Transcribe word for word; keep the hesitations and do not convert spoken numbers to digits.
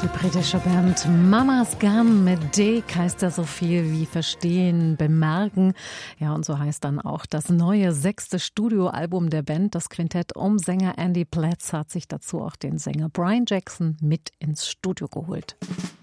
Die britische Band Mama's Gun mit Dig heißt ja so viel wie verstehen, bemerken. Ja, und so heißt dann auch das neue sechste Studioalbum der Band. Das Quintett um Sänger Andy Platz hat sich dazu auch den Sänger Brian Jackson mit ins Studio geholt.